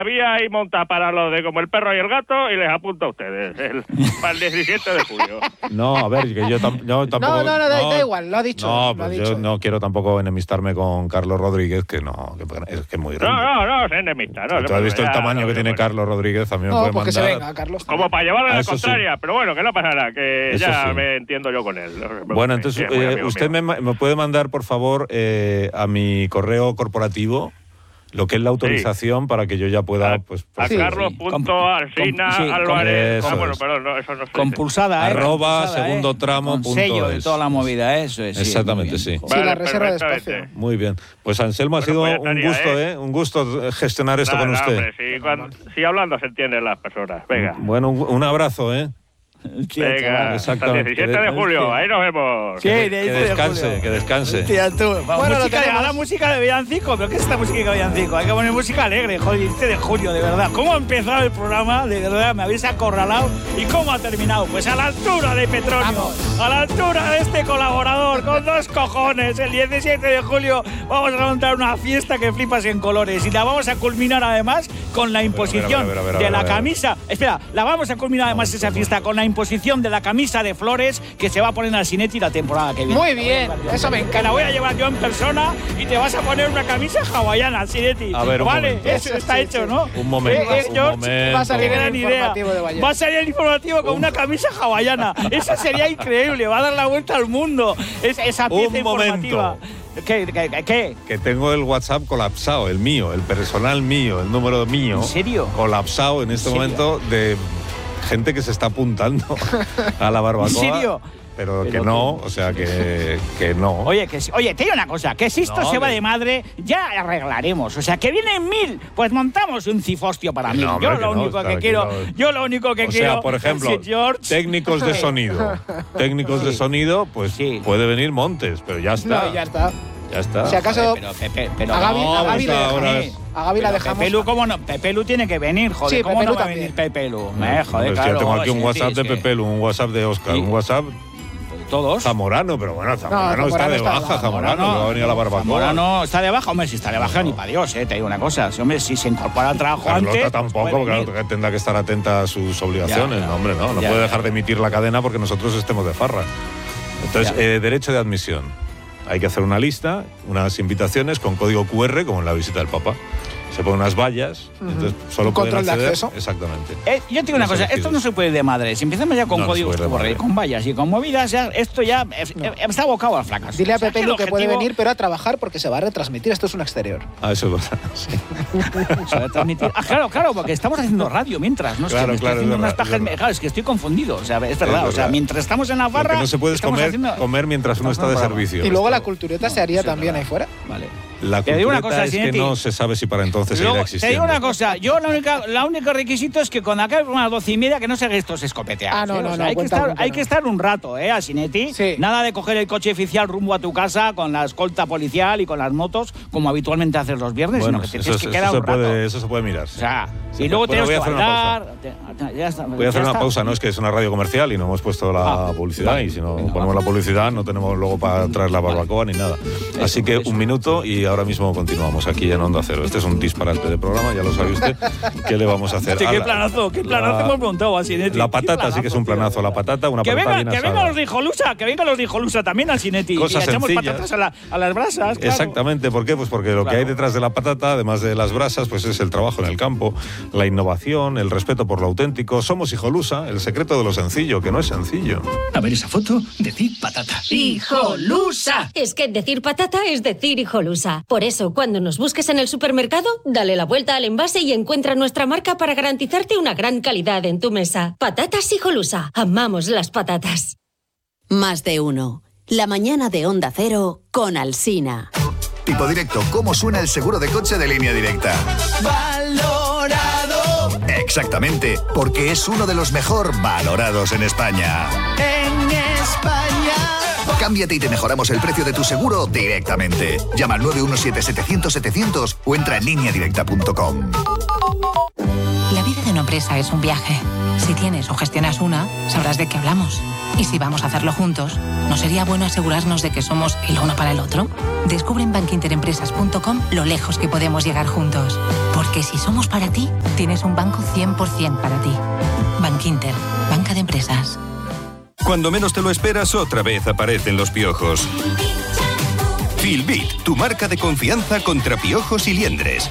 vía ahí monta para lo de como el perro y el gato y les apunta a ustedes para el 17 de julio. No, a ver, que yo tampoco... No, da igual, lo ha dicho. No, lo ha pues dicho. yo no quiero tampoco enemistarme con Carlos Rodríguez, que no, es que es muy grande. No, se enemista. No, ¿Tú has visto el tamaño que tiene Carlos Rodríguez? A mí me puede porque mandar... se venga, Carlos. Como para llevarle la Eso contraria, sí. pero bueno, que no pasa nada, que Eso ya sí. me entiendo yo con él. Bueno, entonces, usted me puede mandar, por favor, a mi correo corporativo lo que es la autorización para que yo ya pueda... pues a Carlos.Alsina.Álvarez. Bueno, perdón, no, eso no sé. Compulsada, @segundotramo.es. Con sello de toda la movida, eso es. Exactamente, sí. Sí, la reserva de espacio. Muy bien. Pues Anselmo, ha sido un gusto, un gusto gestionar esto con usted. Hombre, si hablando se entienden las personas. Venga. Bueno, un abrazo, Venga, hasta el 17 de julio, ahí nos vemos. Sí, que descanse. Hostia, tú. Bueno, La música de villancico, pero ¿qué es esta música de villancico? Hay que poner música alegre, joder, 17 de julio, de verdad. ¿Cómo ha empezado el programa? De verdad, me habéis acorralado. ¿Y cómo ha terminado? Pues a la altura de Petronio, a la altura de este colaborador, con 2 cojones. El 17 de julio vamos a montar una fiesta que flipas en colores y la vamos a culminar además con la imposición de la camisa. Espera, la vamos a culminar además esa fiesta con la imposición de la camisa de flores que se va a poner al Cinetti la temporada que viene. Muy bien, eso me encanta. Que la voy a llevar yo en persona y te vas a poner una camisa hawaiana al Cinetti. A ver, vale, momento. eso está hecho, ¿no? Un momento, George, va a salir el informativo de Vallecas. Va a salir el informativo con una camisa hawaiana. Eso sería increíble, va a dar la vuelta al mundo. Esa pieza informativa. ¿Qué? Que tengo el WhatsApp colapsado, el mío, el personal mío, el número mío. ¿En serio? Colapsado en este momento de gente que se está apuntando a la barbacoa. ¿En serio? Pero que no, o sea, que no. Oye, te digo una cosa, que si esto se va de madre, ya arreglaremos. O sea, que vienen 1000, pues montamos un cifostio para 1000. Yo lo único que quiero, o sea, por ejemplo, técnicos de sonido. Técnicos de sonido, pues puede venir Montes, pero ya está. No, ya está. Ya está. Si acaso pero a Gaby la dejamos. Pepelu, ¿cómo no? Pepelu tiene que venir, joder. Sí, ¿Cómo Pepelu no va a también. venir Pepelu? Joder, claro. yo tengo aquí un WhatsApp de Pepelu, un WhatsApp de Óscar, un WhatsApp... Todos. Zamorano, pero bueno, Zamorano está de baja, Zamorano, que va a venir a la barbacoa. Zamorano está de baja, hombre, si está de baja ni para Dios, te digo una cosa. Hombre, si se incorpora al trabajo Carlota antes... tampoco, pues claro, que tendrá que estar atenta a sus obligaciones. No, hombre, no puede dejar de emitir la cadena porque nosotros estemos de farra. Entonces, derecho de admisión. Hay que hacer una lista, unas invitaciones con código QR, como en la visita del Papa. Se ponen unas vallas, entonces solo pueden acceder. ¿Control de acceso? Exactamente. Yo te digo una cosa, esto no se puede ir de madre. Si empezamos ya con códigos QR, con vallas y con movidas, esto ya está abocado al fracaso. Dile a Pepelu que puede venir, pero a trabajar porque se va a retransmitir. Esto es un exterior. Eso es verdad, sí. Se va a retransmitir. Claro, porque estamos haciendo radio mientras, ¿no? Claro, es que estoy confundido, o sea, es verdad. O sea, mientras estamos en la barra... Lo que no se puede comer mientras uno está de servicio. Y luego la cultureta se haría también ahí fuera. Vale. La cultureta es que no se sabe si para entonces seguirá existiendo. Te digo una cosa, yo la única requisito es que cuando acabe unas 12:30 que no se haga estos escopeteados. No, hay que estar un rato, a Cinetti. Sí. Nada de coger el coche oficial rumbo a tu casa con la escolta policial y con las motos, como habitualmente haces los viernes, bueno, sino que tienes que quedar un rato. Eso se puede mirar. O sea, y luego tenemos que bailar. Voy a hacer una pausa, no es que es una radio comercial y no hemos puesto la publicidad, y si no ponemos la publicidad no tenemos luego para traer la barbacoa ni nada. Así que un minuto y ahora mismo continuamos aquí en Onda Cero. Este es un disparate de programa, ya lo sabe usted. ¿Qué le vamos a hacer? ¿Qué planazo hemos montado a Cinetti? La patata sí que es un planazo. La patata, una patata bien asada. Que vengan los de Jolusa también al Cinetti. Cosas y echamos sencillas. patatas a las brasas. Claro. Exactamente. ¿Por qué? Pues porque lo que hay detrás de la patata, además de las brasas, pues es el trabajo en el campo, la innovación, el respeto por lo auténtico. Somos Hijolusa, el secreto de lo sencillo, que no es sencillo. A ver esa foto, decir patata. ¡Hijolusa! Es que decir patata es decir Hijolusa. Por eso, cuando nos busques en el supermercado, dale la vuelta al envase y encuentra nuestra marca para garantizarte una gran calidad en tu mesa. Patatas Hijolusa. Amamos las patatas. Más de uno. La mañana de Onda Cero con Alsina. Tipo directo, ¿cómo suena el seguro de coche de Línea Directa? Valorado. Exactamente, porque es uno de los mejor valorados en España. En España. Cámbiate y te mejoramos el precio de tu seguro directamente. Llama al 917-700-700 o entra en lineadirecta.com. La vida de un hombre empresa es un viaje. Si tienes o gestionas una, sabrás de qué hablamos. Y si vamos a hacerlo juntos, ¿no sería bueno asegurarnos de que somos el uno para el otro? Descubre en bankinterempresas.com lo lejos que podemos llegar juntos. Porque si somos para ti, tienes un banco 100% para ti. Bankinter, banca de empresas. Cuando menos te lo esperas, otra vez aparecen los piojos. Filbit, tu marca de confianza contra piojos y liendres.